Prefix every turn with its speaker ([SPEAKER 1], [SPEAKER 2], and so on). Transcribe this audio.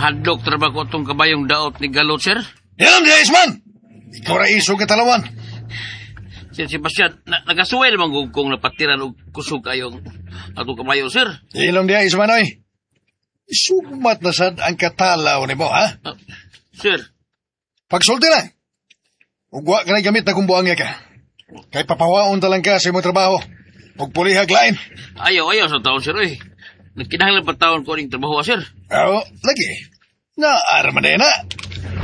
[SPEAKER 1] Hadlok trabaho itong kabayong daot ni Galot, sir.
[SPEAKER 2] Yan, di Isman! Ikaw ra iso katalawan.
[SPEAKER 1] Sir Sebastian, nagasuway naman kung napatiran o kusog kayong atong kabayo, sir.
[SPEAKER 2] Ilom di Isman, oy. Sugmat na sad ang katalaw ni mo, ha?
[SPEAKER 1] Sir.
[SPEAKER 2] Pagsulti na. Ugwa ka na gamit na kumbuangya ka. Kay papawaon talang ka sa imong trabaho. Huwag pulihag lain.
[SPEAKER 1] Ayaw sa taon, sir, eh. Nagkinahanglan pa taon ko rin trabaho, sir.
[SPEAKER 2] Oo, lagi. Naaraman na.